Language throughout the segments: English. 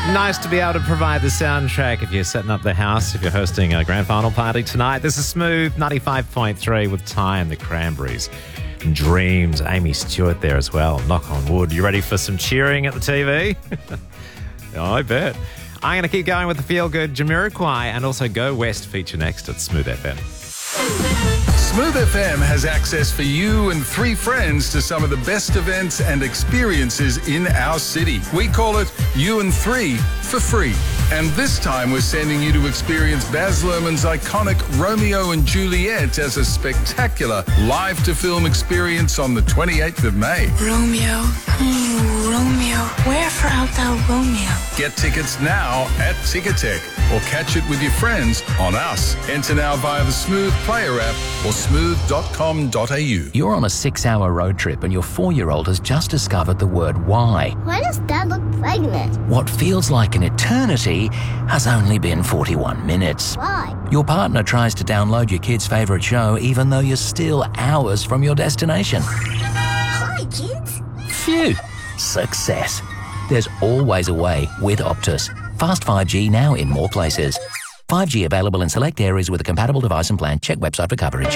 Nice to be able to provide the soundtrack if you're setting up the house, if you're hosting a grand final party tonight. This is Smooth 95.3 with Ty and the Cranberries. Dreams, Amy Stewart there as well. Knock on wood. You ready for some cheering at the TV? Oh, I bet. I'm going to keep going with the feel-good Jamiroquai and also Go West feature next at Smooth FM. Smooth FM has access for you and 3 friends to some of the best events and experiences in our city. We call it You and 3 for free. And this time we're sending you to experience Baz Luhrmann's iconic Romeo and Juliet as a spectacular live-to-film experience on the 28th of May. Romeo, Romeo, wherefore art thou Romeo? Get tickets now at Ticketek or catch it with your friends on Us. Enter now via the Smooth Player app or smooth.com.au. You're on a 6-hour road trip and your 4-year-old has just discovered the word why. Why does Dad look pregnant? What feels like an eternity has only been 41 minutes. Why? Your partner tries to download your kid's favourite show even though you're still hours from your destination. Hi, kids. Phew. Success. There's always a way with Optus. Fast 5G now in more places. 5G available in select areas with a compatible device and plan. Check website for coverage.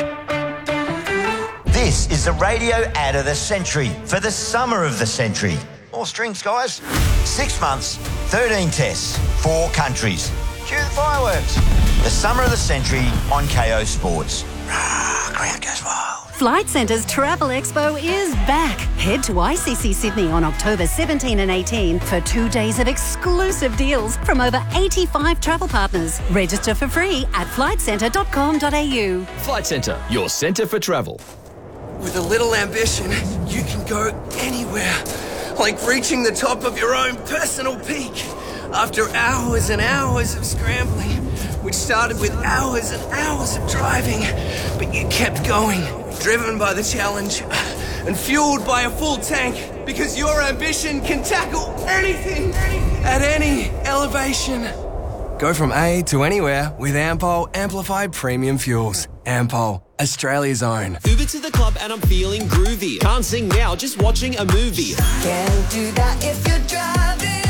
This is the radio ad of the century for the summer of the century. More strings, guys. 6 months, 13 tests, 4 countries. Cue the fireworks. The summer of the century on KO Sports. Crowd goes wild. Flight Centre's Travel Expo is back. Head to ICC Sydney on October 17 and 18 for 2 days of exclusive deals from over 85 travel partners. Register for free at flightcentre.com.au. Flight Centre, your centre for travel. With a little ambition, you can go anywhere. Like reaching the top of your own personal peak. After hours and hours of scrambling, which started with hours and hours of driving, but you kept going, driven by the challenge and fueled by a full tank, because your ambition can tackle anything at any elevation. Go from A to anywhere with Ampol Amplified Premium Fuels. Ampol, Australia's own. Uber to the club and I'm feeling groovy. Can't sing now, just watching a movie. Can't do that if you're driving.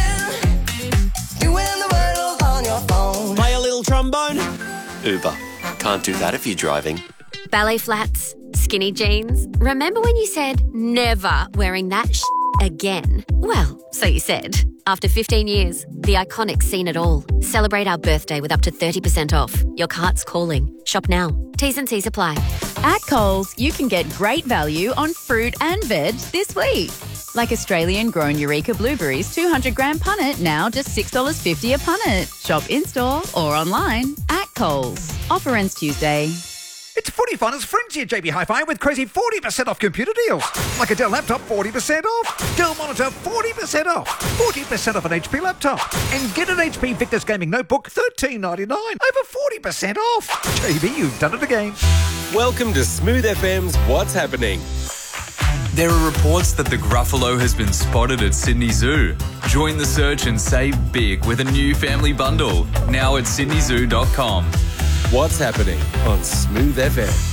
Doing the world on your phone. Play a little trombone. Uber. Can't do that if you're driving. Ballet flats, skinny jeans. Remember when you said never wearing that again? Well, so you said. After 15 years, the Iconic's seen it all. Celebrate our birthday with up to 30% off. Your cart's calling. Shop now. T's and C's apply. At Coles, you can get great value on fruit and veg this week. Like Australian-grown Eureka blueberries, 200-gram punnet, now just $6.50 a punnet. Shop in-store or online at Coles. Offer ends Tuesday. It's Footy Finals Frenzy at JB Hi-Fi with crazy 40% off computer deals. Like a Dell laptop, 40% off. Dell monitor, 40% off. 40% off an HP laptop. And get an HP Victus Gaming Notebook, $13.99. Over 40% off. JB, you've done it again. Welcome to Smooth FM's What's Happening. There are reports that the Gruffalo has been spotted at Sydney Zoo. Join the search and save big with a new family bundle. Now at sydneyzoo.com. What's happening on Smooth FM?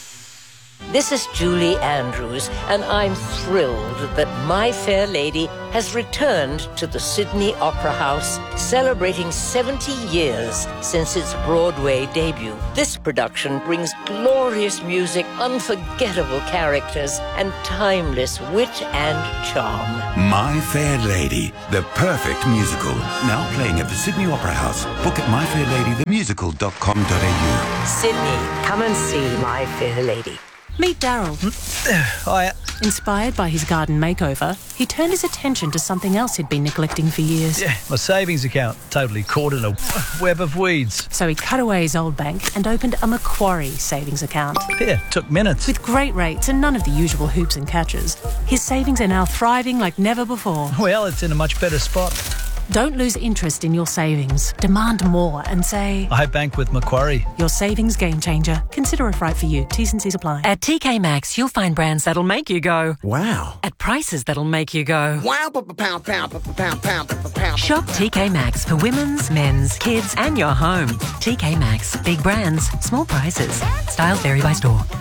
This is Julie Andrews, and I'm thrilled that My Fair Lady has returned to the Sydney Opera House, celebrating 70 years since its Broadway debut. This production brings glorious music, unforgettable characters, and timeless wit and charm. My Fair Lady, the perfect musical. Now playing at the Sydney Opera House. Book at myfairladythemusical.com.au. Sydney, come and see My Fair Lady. Meet Daryl. Hiya. Inspired by his garden makeover, he turned his attention to something else he'd been neglecting for years. Yeah, my savings account, totally caught in a web of weeds. So he cut away his old bank and opened a Macquarie savings account. Yeah, took minutes. With great rates and none of the usual hoops and catches, his savings are now thriving like never before. Well, it's in a much better spot. Don't lose interest in your savings. Demand more and say, I bank with Macquarie. Your savings game changer. Consider if right for you. T's and C's apply. At TK Maxx, you'll find brands that'll make you go, wow. At prices that'll make you go, wow. Shop TK Maxx for women's, men's, kids, and your home. TK Maxx. Big brands, small prices. Styles vary by store.